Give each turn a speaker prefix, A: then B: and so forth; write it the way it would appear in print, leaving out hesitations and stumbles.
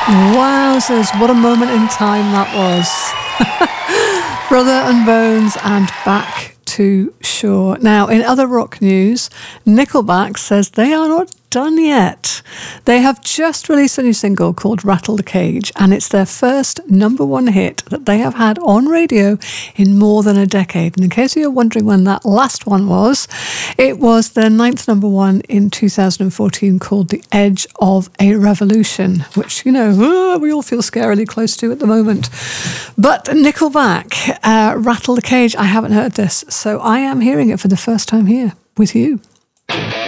A: Wowzers, what a moment in time that was. Brother and Bones and Back to Shore. Now, in other rock news, Nickelback says they are not done yet. They have just released a new single called Rattle the Cage, and it's their first #1 hit that they have had on radio in more than a decade. And in case you're wondering when that last one was, it was their 9th #1 in 2014 called The Edge of a Revolution, which, you know, we all feel scarily close to at the moment. But Nickelback, Rattle the Cage, I haven't heard this, so I am hearing it for the first time here with you.